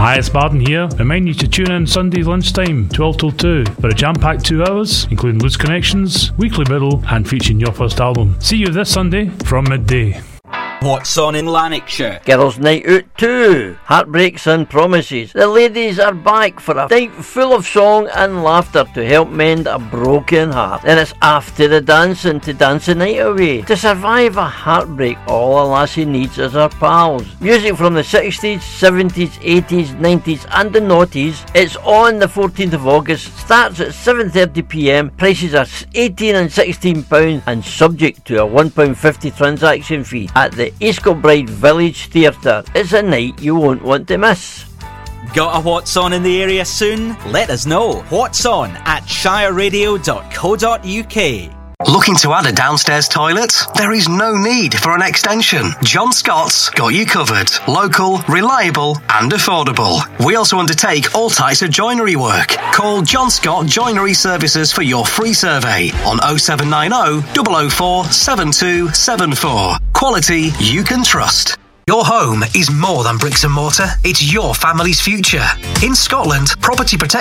Hi, it's Barden here. Remind you to tune in Sunday lunchtime, 12 till 2, for a jam-packed 2 hours, including Loose Connections, Weekly Middle, and featuring your first album. See you this Sunday from midday. What's on in Lanarkshire? Girls' Night Out 2, Heartbreaks and Promises. The ladies are back for a night full of song and laughter to help mend a broken heart. Then it's after the dancing to dance the night away. To survive a heartbreak, all a lassie needs is her pals. Music from the 60s, 70s, 80s, 90s and the noughties. It's on the 14th of August, starts at 7:30pm, prices are £18 and £16 and subject to a £1.50 transaction fee at the East Kilbride Village Theatre. It's a night you won't want to miss. Got a What's On in the area soon? Let us know. What's On at shireradio.co.uk. Looking to add a downstairs toilet? There is no need for an extension. John Scott's got you covered. Local, reliable and affordable. We also undertake all types of joinery work. Call John Scott Joinery Services for your free survey on 0790 004 7274. Quality you can trust. Your home is more than bricks and mortar. It's your family's future. In Scotland, property protection